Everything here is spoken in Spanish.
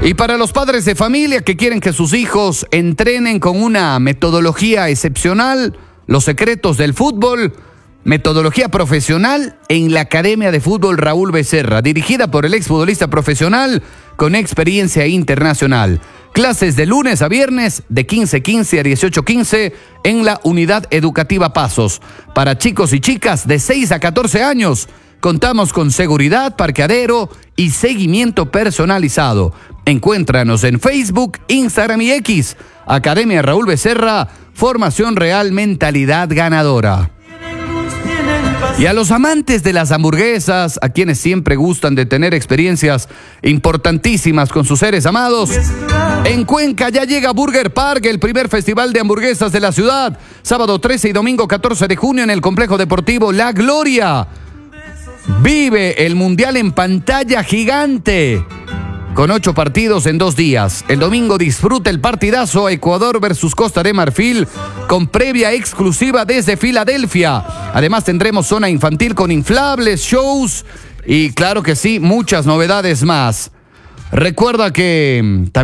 Y para los padres de familia que quieren que sus hijos entrenen con una metodología excepcional, los secretos del fútbol, metodología profesional en la Academia de Fútbol Raúl Becerra, dirigida por el exfutbolista profesional con experiencia internacional. Clases de lunes a viernes de 15:15 a 18:15 en la Unidad Educativa Pasos. Para chicos y chicas de 6 a 14 años, contamos con seguridad, parqueadero y seguimiento personalizado. Encuéntranos en Facebook, Instagram y X. Academia Raúl Becerra, formación real, mentalidad ganadora. Y a los amantes de las hamburguesas, a quienes siempre gustan de tener experiencias importantísimas con sus seres amados, en Cuenca ya llega Burger Park, el primer festival de hamburguesas de la ciudad. Sábado 13 y domingo 14 de junio en el complejo deportivo La Gloria. Vive el Mundial en pantalla gigante, con 8 partidos en 2 días. El domingo disfruta el partidazo Ecuador versus Costa de Marfil, con previa exclusiva desde Filadelfia. Además tendremos zona infantil con inflables, shows y claro que sí, muchas novedades más. Recuerda que